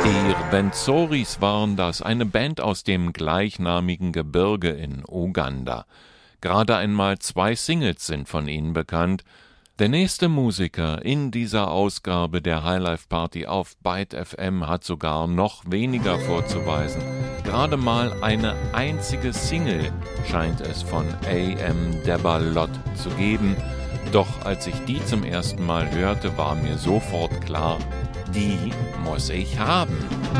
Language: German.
Die Rwenzoris waren das, eine Band aus dem gleichnamigen Gebirge in Uganda. Gerade einmal 2 Singles sind von ihnen bekannt. Der nächste Musiker in dieser Ausgabe der Highlife Party auf Byte FM hat sogar noch weniger vorzuweisen. Gerade mal eine einzige Single scheint es von A.M. Debalot zu geben. Doch als ich die zum ersten Mal hörte, war mir sofort klar, die muss ich haben.